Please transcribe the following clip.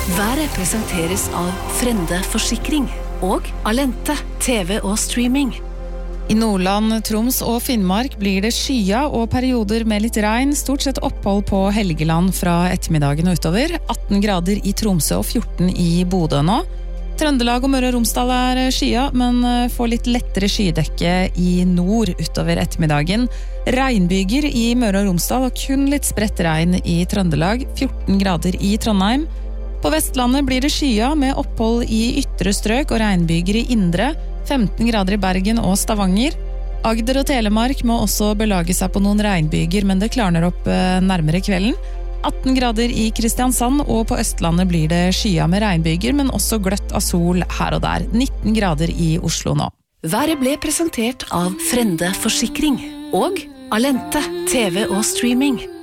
Været presenteres av Frende Forsikring og Alente, TV og streaming. I Nordland, Troms og Finnmark blir det skya og perioder med litt regn, stort sett opphold på Helgeland fra ettermiddagen og utover. 18 grader i Tromsø og 14 i Bodø nå. Trøndelag og Møre og Romsdal skya, men får litt lettere skydekke i nord utover ettermiddagen. Regnbyger i Møre og Romsdal og kun litt spredt regn i Trøndelag, 14 grader i Trondheim. På Vestlandet blir det skya med opphold i ytre strøk og regnbyger i indre, 15 grader i Bergen og Stavanger. Agder og Telemark må også belage seg på noen regnbyger, men det klarner opp nærmere kvelden. 18 grader i Kristiansand, og på Østlandet blir det skya med regnbyger, men også gløtt av sol her og der. 19 grader i Oslo nå. Været ble presentert av Frende Forsikring og Alente, TV og streaming.